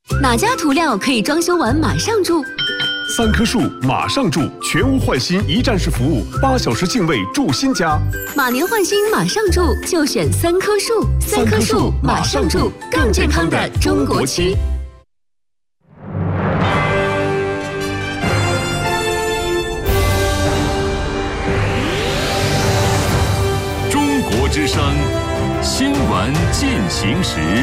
哪家涂料可以装修完马上住 ？3棵树马上住，全屋换新一站式服务，8小时净位住新家。 马年换新马上住，就选3棵树。3棵树马上住，更健康的中国区。 中国之声，新闻进行时。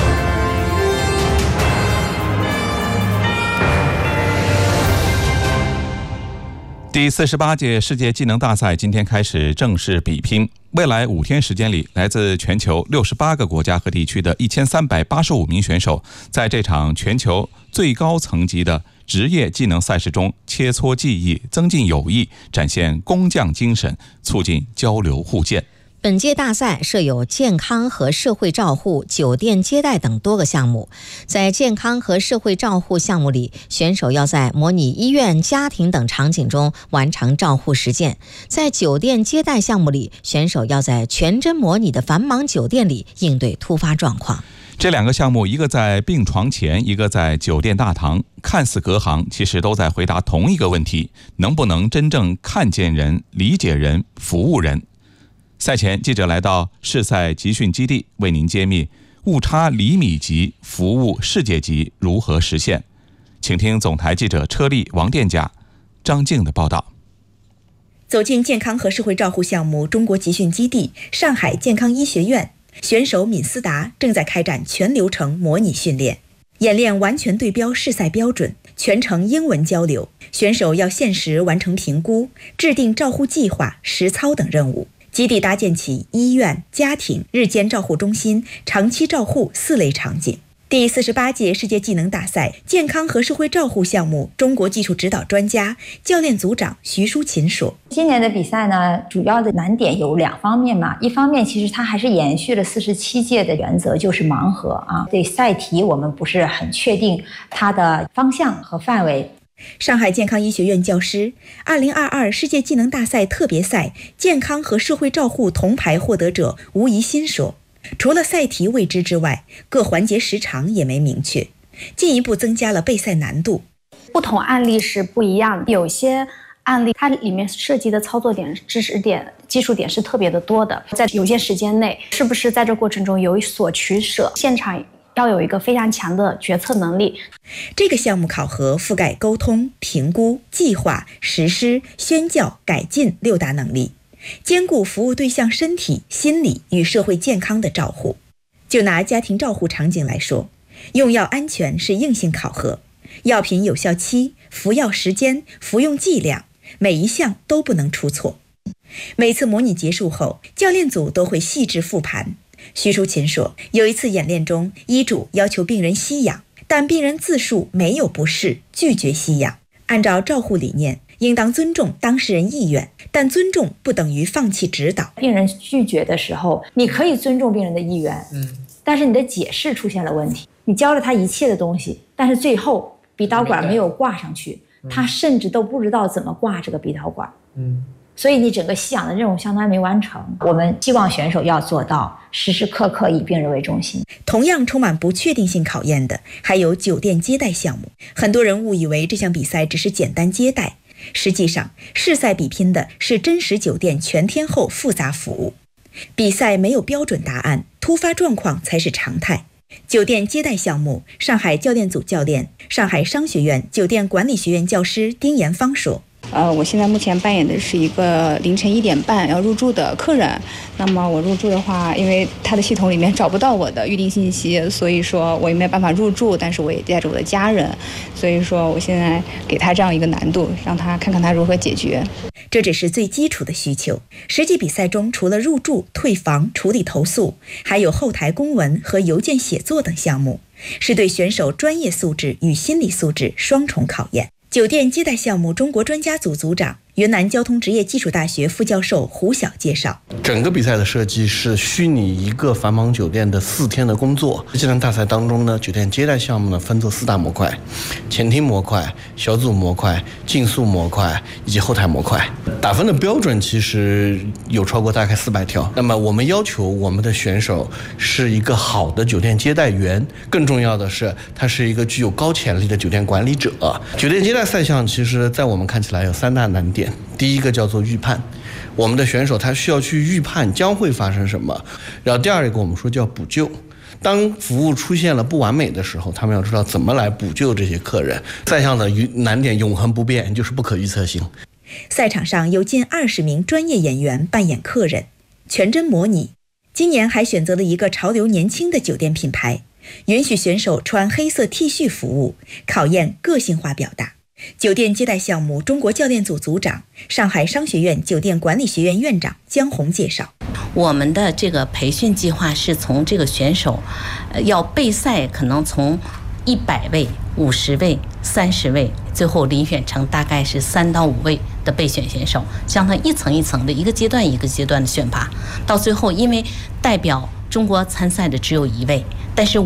第48届世界技能大赛今天开始正式比拼，未来5天时间里，来自全球68个国家和地区的1385名选手，在这场全球最高层级的职业技能赛事中切磋技艺，增进友谊，展现工匠精神，促进交流互鉴。 本届大赛设有健康和社会照护、酒店接待等多个项目。在健康和社会照护项目里，选手要在模拟医院、家庭等场景中完成照护实践；在酒店接待项目里，选手要在全真模拟的繁忙酒店里应对突发状况。 这2个项目，一个在病床前，一个在酒店大堂，看似隔行，其实都在回答同一个问题：能不能真正看见人、理解人、服务人？赛前，记者来到试赛集训基地，为您揭秘误差厘米级服务世界级如何实现。请听总台记者车丽、王殿甲、张静的报道。 走进健康和社会照护项目中国集训基地上海健康医学院，选手闵思达正在开展全流程模拟训练，演练完全对标试赛标准，全程英文交流。选手要限时完成评估，制定照护计划、实操等任务。基地搭建起医院、家庭、日间照护中心、长期照护4类场景。第48届世界技能大赛健康和社会照护项目中国技术指导专家、教练组长徐淑琴说： 今年的比赛呢，主要的难点有2方面嘛。一方面，其实它还是延续了47届的原则，就是盲盒啊。对赛题我们不是很确定它的方向和范围。 上海健康医学院教师，2022世界技能大赛特别赛健康和社会照护铜牌获得者吴怡欣说，除了赛题未知之外，各环节时长也没明确，进一步增加了备赛难度。 不同案例是不一样的，有些案例它里面涉及的操作点、知识点、技术点是特别的多的，在有些时间内是不是在这过程中有所取舍，现场要有一个非常强的决策能力。 这个项目考核覆盖沟通、评估、计划、实施、宣教、改进6大能力，兼顾服务对象身体、心理与社会健康的照护。就拿家庭照护场景来说，用药安全是硬性考核，药品有效期、服药时间、服用剂量，每一项都不能出错。每次模拟结束后，教练组都会细致复盘。徐淑琴说，有一次演练中，医嘱要求病人吸氧，但病人自述没有不适，拒绝吸氧。按照照护理念，应当尊重当事人意愿，但尊重不等于放弃指导。 病人拒绝的时候，你可以尊重病人的意愿，但是你的解释出现了问题。你教了他一切的东西，但是最后鼻导管没有挂上去，他甚至都不知道怎么挂这个鼻导管。所以你整个吸氧的任务相当于没完成。我们希望选手要做到时时刻刻以病人为中心。 同样充满不确定性考验的还有酒店接待项目。很多人误以为这项比赛只是简单接待，实际上试赛比拼的是真实酒店全天候复杂服务。比赛没有标准答案，突发状况才是常态。酒店接待项目，上海教练组教练、上海商学院酒店管理学院教师丁延芳说， 我现在目前扮演的是一个凌晨1点半要入住的客人。那么我入住的话，因为他的系统里面找不到我的预订信息，所以说我也没有办法入住，但是我也带着我的家人，所以说我现在给他这样一个难度，让他看看他如何解决。 这只是最基础的需求。实际比赛中，除了入住、退房、处理投诉，还有后台公文和邮件写作等项目，是对选手专业素质与心理素质双重考验。酒店接待项目中国专家组组长、 云南交通职业技术大学副教授胡晓介绍， 整个比赛的设计是虚拟一个繁忙酒店的4天的工作。这场大赛当中呢，酒店接待项目呢分作4大模块：前厅模块、小组模块、竞速模块以及后台模块。打分的标准其实有超过大概400条。那么我们要求我们的选手是一个好的酒店接待员，更重要的是他是一个具有高潜力的酒店管理者。酒店接待赛项其实在我们看起来有3大难点。第一个叫做预判，我们的选手他需要去预判将会发生什么。然后第二个我们说叫补救，当服务出现了不完美的时候，他们要知道怎么来补救这些客人。赛项的难点永恒不变，就是不可预测性。 赛场上有近20名专业演员扮演客人，全真模拟。今年还选择了一个潮流年轻的酒店品牌，允许选手穿黑色 T 恤服务，考验个性化表达。酒店接待项目中国教练组组长、上海商学院酒店管理学院院长江红介绍， 我们的这个培训计划是从这个选手要备赛，可能从100位、50位、30位，最后遴选成大概是3到5位的备选选手，将它一层一层的一个阶段一个阶段的选拔，到最后因为代表中国参赛的只有1位，但是